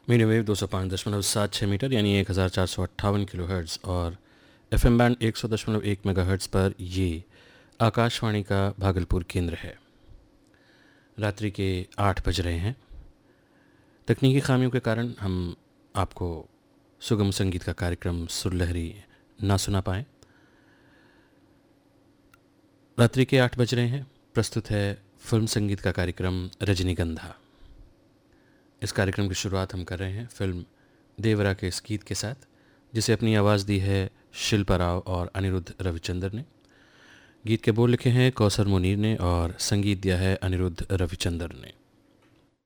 Medium wave 205.76 metre यानी 1458 kilo hertz और FM band 100.1 megahertz पर ये आकाशवाणी का भागलपुर केंद्र है। रात्रि के 8 बज रहे हैं। तकनीकी खामियों के कारण हम आपको सुगम संगीत का कार्यक्रम सुरलहरी ना सुना पाएँ। रात्रि के 8 बज रहे हैं। प्रस्तुत है फिल्म संगीत का कार्यक्रम रजनीगंधा। इस कार्यक्रम की शुरुआत हम कर रहे हैं फिल्म देवरा के इस गीत के साथ, जिसे अपनी आवाज़ दी है शिल्पा राव और अनिरुद्ध रविचंद्र ने। गीत के बोल लिखे हैं कौसर मुनीर ने और संगीत दिया है अनिरुद्ध रविचंद्र ने।